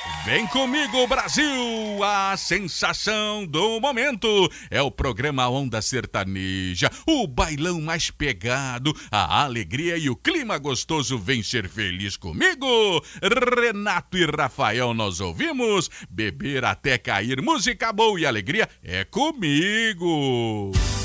Vem comigo, Brasil! A sensação do momento é o programa Onda Sertaneja, o bailão mais pegado, a alegria e o clima gostoso. Vem ser feliz comigo! Renato e Rafael nós ouvimos, beber até cair, música boa e alegria é comigo!